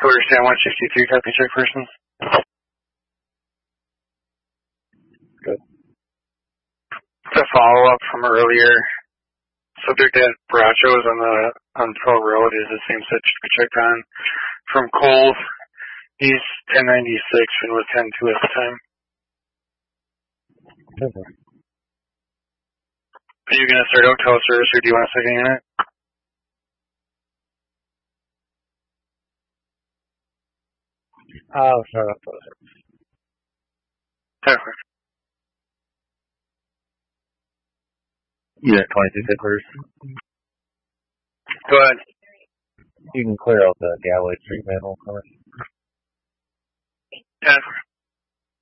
Quarter Sam 163, copy check person. Good. It's a follow-up from earlier. Subject at Brachos on Pearl Road is the same subject we checked on. From Cole, he's 1096 and was 10-2 at the time. Okay. Are you going to start Oaktail service or do you want a second unit? I'll start up with it. Okay. Unit 22 Tippers. Go ahead. You can clear out the Galloway Street manhole cover. Okay.